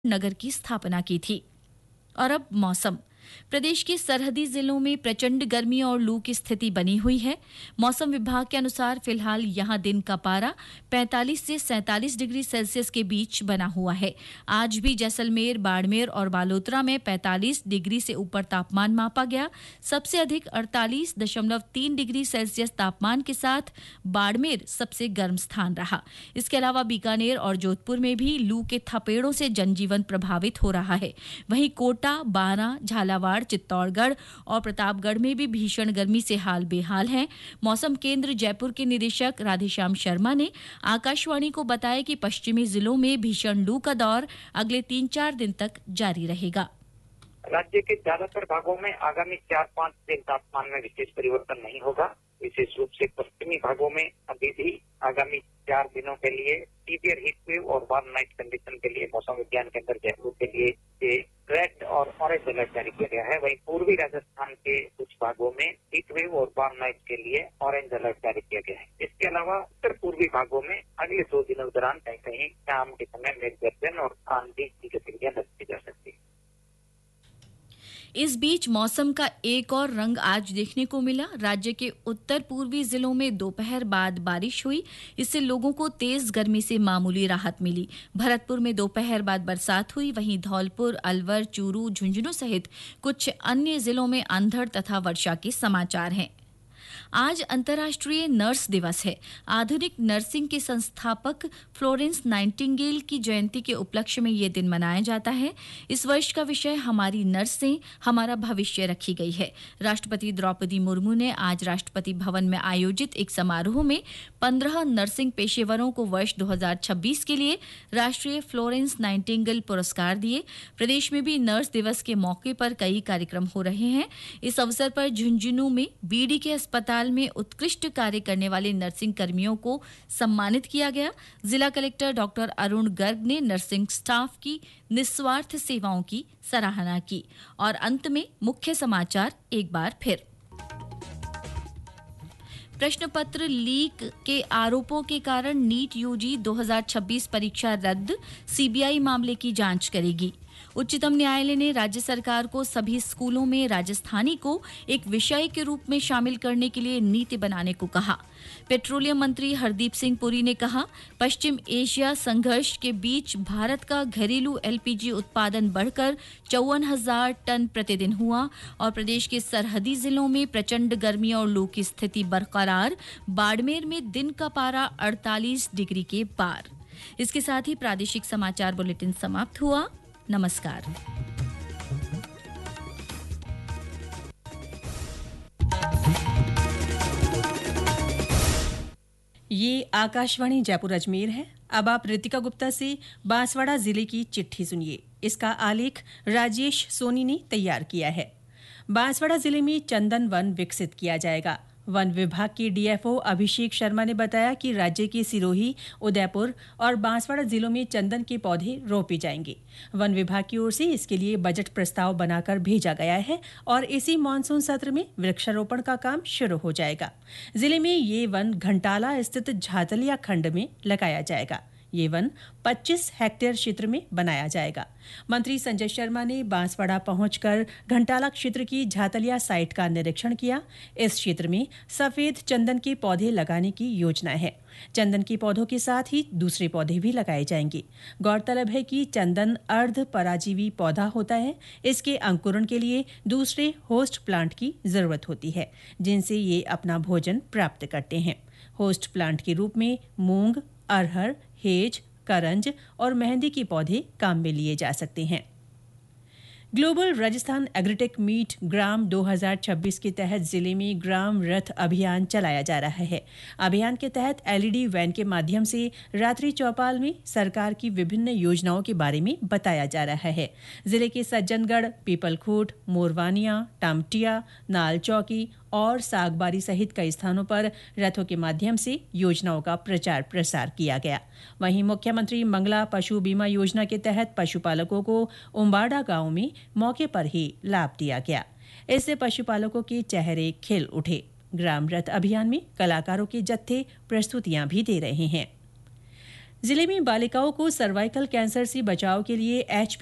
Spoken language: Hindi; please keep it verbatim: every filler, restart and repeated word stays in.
नगर की स्थापना की थी। और अब मौसम। प्रदेश के सरहदी जिलों में प्रचंड गर्मी और लू की स्थिति बनी हुई है। मौसम विभाग के अनुसार फिलहाल यहां दिन का पारा पैंतालीस से सैंतालीस डिग्री सेल्सियस के बीच बना हुआ है। आज भी जैसलमेर, बाड़मेर और बालोतरा में पैंतालीस डिग्री से ऊपर तापमान मापा गया। सबसे अधिक अड़तालीस दशमलव तीन डिग्री सेल्सियस तापमान के साथ बाड़मेर सबसे गर्म स्थान रहा। इसके अलावा बीकानेर और जोधपुर में भी लू के थपेड़ों से जनजीवन प्रभावित हो रहा है। वहीं कोटा, बारां, झालावाड़, चित्तौड़गढ़ और प्रतापगढ़ में भी भीषण गर्मी से हाल बेहाल हैं। मौसम केंद्र जयपुर के निदेशक राधेश्याम शर्मा ने आकाशवाणी को बताया कि पश्चिमी जिलों में भीषण लू का दौर अगले तीन चार दिन तक जारी रहेगा। राज्य के ज्यादातर भागों में आगामी चार पाँच दिन तापमान में विशेष परिवर्तन नहीं होगा। विशेष रूप से पश्चिमी भागों में अभी भी आगामी चार दिनों के लिए सीवियर हीट वेव और वार्म नाइट कंडीशन के लिए मौसम विज्ञान केंद्र जयपुर के लिए रेड और ऑरेंज अलर्ट जारी किया गया है। वहीं पूर्वी राजस्थान के कुछ भागों में हीट वेव और वार्म नाइट के लिए ऑरेंज अलर्ट जारी किया गया है। इसके अलावा उत्तर पूर्वी भागों में अगले दो दिनों के दौरान कहीं कहीं शाम के समय मेघ गर्जन और आंधी की गतिविधियां दर्जी जा सकती है। इस बीच मौसम का एक और रंग आज देखने को मिला। राज्य के उत्तर पूर्वी जिलों में दोपहर बाद बारिश हुई। इससे लोगों को तेज गर्मी से मामूली राहत मिली। भरतपुर में दोपहर बाद बरसात हुई। वहीं धौलपुर, अलवर, चूरू, झुंझुनू सहित कुछ अन्य जिलों में अंधड़ तथा वर्षा के समाचार हैं। आज अंतर्राष्ट्रीय नर्स दिवस है। आधुनिक नर्सिंग के संस्थापक फ्लोरेंस नाइटिंगेल की जयंती के उपलक्ष्य में ये दिन मनाया जाता है। इस वर्ष का विषय हमारी नर्सें, हमारा भविष्य रखी गई है। राष्ट्रपति द्रौपदी मुर्मू ने आज राष्ट्रपति भवन में आयोजित एक समारोह में पंद्रह नर्सिंग पेशेवरों को वर्ष दो हज़ार छब्बीस के लिए राष्ट्रीय फ्लोरेंस नाइटिंगेल पुरस्कार दिए। प्रदेश में भी नर्स दिवस के मौके पर कई कार्यक्रम हो रहे हैं। इस अवसर पर झुंझुनू में बीडी के अस्पताल में उत्कृष्ट कार्य करने वाले नर्सिंग कर्मियों को सम्मानित किया गया। जिला कलेक्टर डॉक्टर अरुण गर्ग ने नर्सिंग स्टाफ की निस्वार्थ सेवाओं की सराहना की। और अंत में मुख्य समाचार एक बार फिर। प्रश्न पत्र लीक के आरोपों के कारण नीट यूजी दो हज़ार छब्बीस परीक्षा रद्द, सीबीआई मामले की जांच करेगी। उच्चतम न्यायालय ने राज्य सरकार को सभी स्कूलों में राजस्थानी को एक विषय के रूप में शामिल करने के लिए नीति बनाने को कहा। पेट्रोलियम मंत्री हरदीप सिंह पुरी ने कहा, पश्चिम एशिया संघर्ष के बीच भारत का घरेलू एलपीजी उत्पादन बढ़कर चौवन हजार टन प्रतिदिन हुआ। और प्रदेश के सरहदी जिलों में प्रचंड गर्मी और लू की स्थिति बरकरार। बाड़मेर में दिन का पारा अड़तालीस डिग्री के पार। इसके साथ ही प्रादेशिक समाचार बुलेटिन समाप्त हुआ। नमस्कार। ये आकाशवाणी जयपुर अजमेर है। अब आप रितिका गुप्ता से बांसवाड़ा जिले की चिट्ठी सुनिए। इसका आलेख राजेश सोनी ने तैयार किया है। बांसवाड़ा जिले में चंदन वन विकसित किया जाएगा। वन विभाग के डीएफओ अभिषेक शर्मा ने बताया कि राज्य के सिरोही, उदयपुर और बांसवाड़ा जिलों में चंदन के पौधे रोपे जाएंगे। वन विभाग की ओर से इसके लिए बजट प्रस्ताव बनाकर भेजा गया है और इसी मानसून सत्र में वृक्षारोपण का काम शुरू हो जाएगा। जिले में ये वन घंटाला स्थित झातलिया खंड में लगाया जाएगा। ये वन पच्चीस हेक्टेयर क्षेत्र में बनाया जाएगा। मंत्री संजय शर्मा ने बांसवाड़ा पहुंचकर घंटाला क्षेत्र की झातलिया साइट का निरीक्षण किया। इस क्षेत्र में सफेद चंदन के पौधे लगाने की योजना है। चंदन के पौधों के साथ ही दूसरे पौधे भी लगाए जाएंगे। गौरतलब है कि चंदन अर्ध पराजीवी पौधा होता है। इसके अंकुरण के लिए दूसरे होस्ट प्लांट की जरूरत होती है, जिनसे ये अपना भोजन प्राप्त करते हैं। होस्ट प्लांट के रूप में मूंग, अरहर, हेज, करंज और मेहंदी के पौधे काम में लिए जा सकते हैं। ग्लोबल राजस्थान एग्रीटेक मीट ग्राम दो हज़ार छब्बीस के तहत जिले में ग्राम रथ अभियान चलाया जा रहा है। अभियान के तहत एलईडी वैन के माध्यम से रात्रि चौपाल में सरकार की विभिन्न योजनाओं के बारे में बताया जा रहा है। जिले के सज्जनगढ़, पीपलखूट, मोरवानिया, टामटिया, नाल चौकी और सागबारी सहित कई स्थानों पर रथों के माध्यम से योजनाओं का प्रचार प्रसार किया गया। वहीं मुख्यमंत्री मंगला पशु बीमा योजना के तहत पशुपालकों को उम्बाड़ा गांव में मौके पर ही लाभ दिया गया। इससे पशुपालकों के चेहरे खिल उठे। ग्राम रथ अभियान में कलाकारों के जत्थे प्रस्तुतियां भी दे रहे हैं। जिले में बालिकाओं को सर्वाइकल कैंसर से बचाव के लिए एच